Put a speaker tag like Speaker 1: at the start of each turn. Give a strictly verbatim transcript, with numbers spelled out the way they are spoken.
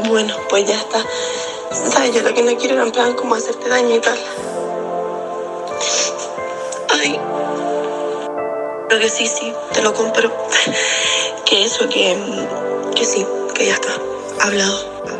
Speaker 1: Bueno, pues ya está. Sabes, yo lo que no quiero era en plan como hacerte daño y tal. Ay. Creo que sí, sí, te lo compro. Que eso, que, que sí, que ya está. Hablado.